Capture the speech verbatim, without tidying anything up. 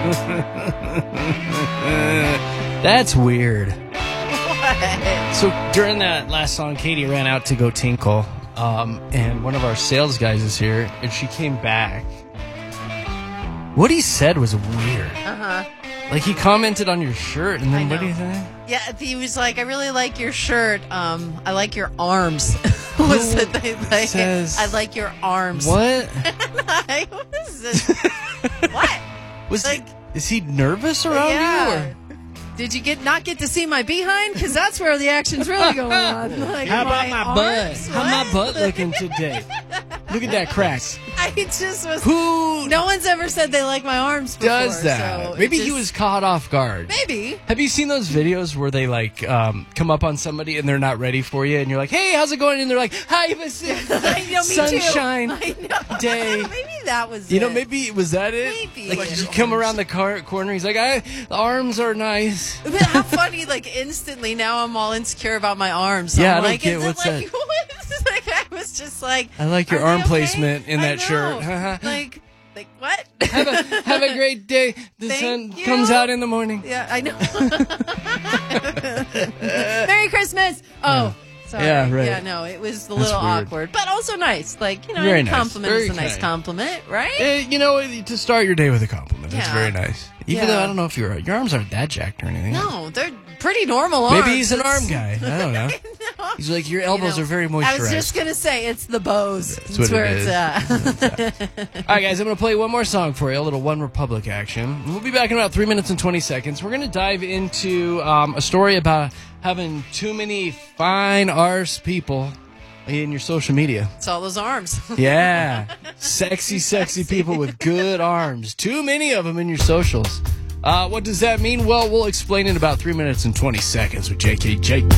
That's weird. What? So during that last song, Katie ran out to go tinkle, um, and one of our sales guys is here, and she came back. What he said was weird. Uh-huh. Like, he commented on your shirt, and I then know. what do you think? Yeah, he was like, I really like your shirt. Um, I like your arms. was the thing, like, says- I like your arms. What? Like, what is this? What? Was Like- he, is he nervous around Yeah. you? Or? Did you get not get to see my behind? Because that's where the action's really going on. Like, How about my, butt? arms? How my What? butt looking today? Look at that crack. I just was. Who No one's ever said they like my arms before. does that? So it Maybe he just- was caught off guard. Maybe. Have you seen those videos where they like um, come up on somebody and they're not ready for you, and you're like, "Hey, how's it going?" And they're like, "Hi, it's I know, me sunshine too. I know. day." Maybe that was. You know, it. maybe was that it? Maybe. Like, Like you your come arms. around the car corner. He's like, "I the arms are nice." But how funny! Like instantly, now I'm all insecure about my arms. Yeah, I'm I don't like, get is it what's like, that? what? Like I was just like, I like your are they arm okay? placement in I that know. shirt. like, like what? have a have a great day. The Thank sun you. comes out in the morning. Yeah, I know. Merry Christmas. Oh. Sorry. Yeah, right. Yeah, no, it was a That's little weird. awkward, but also nice. Like, you know, Very any nice. compliment Very is a nice kind. compliment, right? Eh, you know, to start your day with a compliment. It's Yeah. very nice. Even Yeah. though I don't know if your your arms aren't that jacked or anything. No, they're pretty normal arms. Maybe he's an It's- arm guy. I don't know. No. He's like, your You elbows know, are very I moisturized. was just gonna say it's the bows. That's, what it where is. it's at. All right, guys, I'm going to play one more song for you, a little One Republic action. We'll be back in about three minutes and twenty seconds. We're going to dive into um, a story about having too many fine arse people in your social media. It's all those arms. Yeah. sexy, sexy people with good arms. Too many of them in your socials. Uh, what does that mean? Well, we'll explain in about three minutes and twenty seconds with J K J.